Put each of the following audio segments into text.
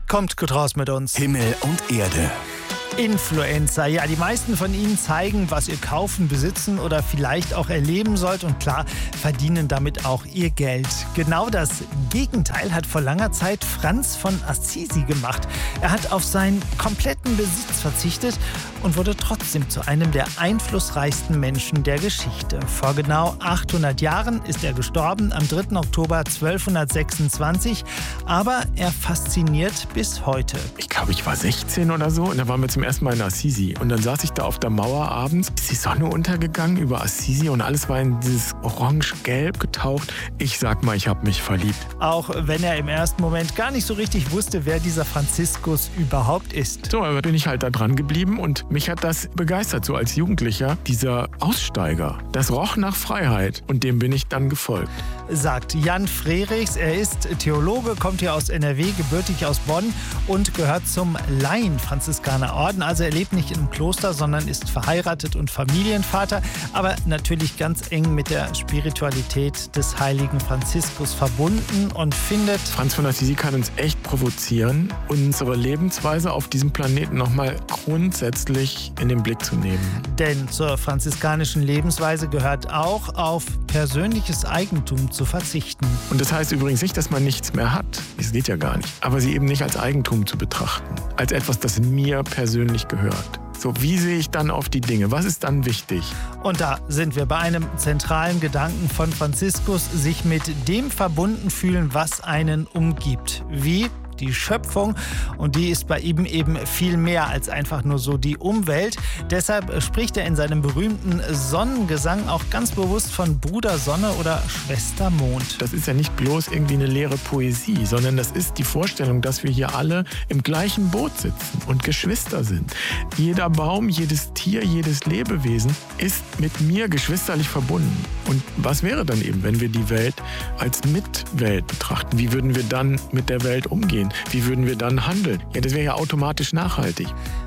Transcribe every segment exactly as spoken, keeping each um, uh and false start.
Kommt gut raus mit uns. Himmel und Erde. Influencer, ja, die meisten von ihnen zeigen, was ihr kaufen, besitzen oder vielleicht auch erleben sollt und klar, verdienen damit auch ihr Geld. Genau das Gegenteil hat vor langer Zeit Franz von Assisi gemacht. Er hat auf seinen kompletten Besitz verzichtet und wurde trotzdem zu einem der einflussreichsten Menschen der Geschichte. Vor genau achthundert Jahren ist er gestorben, am dritten Oktober zwölfhundertsechsundzwanzig, aber er fasziniert bis heute. Ich glaube, ich war sechzehn oder so und da waren wir zum ersten Mal in Assisi. Und dann saß ich da auf der Mauer abends, ist die Sonne untergegangen über Assisi und alles war in dieses orange-gelb getaucht. Ich sag mal, ich habe mich verliebt. Auch wenn er im ersten Moment gar nicht so richtig wusste, wer dieser Franziskus überhaupt ist. So, aber bin ich halt da dran geblieben und mich hat das begeistert, so als Jugendlicher, dieser Aussteiger. Das roch nach Freiheit und dem bin ich dann gefolgt. Sagt Jan Frerichs. Er ist Theologe, kommt hier aus N R W, gebürtig aus Bonn und gehört zum Laien-Franziskanerorden. Also er lebt nicht im Kloster, sondern ist verheiratet und Familienvater, aber natürlich ganz eng mit der Spiritualität des heiligen Franziskus verbunden und findet... Franz von Assisi kann uns echt provozieren, unsere Lebensweise auf diesem Planeten nochmal grundsätzlich in den Blick zu nehmen. Denn zur franziskanischen Lebensweise gehört auch, auf persönliches Eigentum zu verzichten. Und das heißt übrigens nicht, dass man nichts mehr hat. Das geht ja gar nicht. Aber sie eben nicht als Eigentum zu betrachten. Als etwas, das mir persönlich gehört. So, wie sehe ich dann auf die Dinge? Was ist dann wichtig? Und da sind wir bei einem zentralen Gedanken von Franziskus, sich mit dem verbunden fühlen, was einen umgibt. Wie? Die Schöpfung, und die ist bei ihm eben viel mehr als einfach nur so die Umwelt. Deshalb spricht er in seinem berühmten Sonnengesang auch ganz bewusst von Bruder Sonne oder Schwester Mond. Das ist ja nicht bloß irgendwie eine leere Poesie, sondern das ist die Vorstellung, dass wir hier alle im gleichen Boot sitzen und Geschwister sind. Jeder Baum, jedes Tier, jedes Lebewesen ist mit mir geschwisterlich verbunden. Und was wäre dann eben, wenn wir die Welt als Mitwelt betrachten? Wie würden wir dann mit der Welt umgehen? Wie würden wir dann handeln? Ja, das wäre ja automatisch nachhaltig.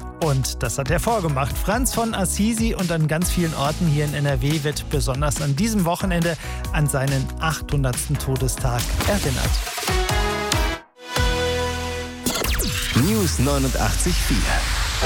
Und das hat er vorgemacht. Franz von Assisi, und an ganz vielen Orten hier in N R W wird besonders an diesem Wochenende an seinen achthundertsten Todestag erinnert. News neunundachtzig Komma vier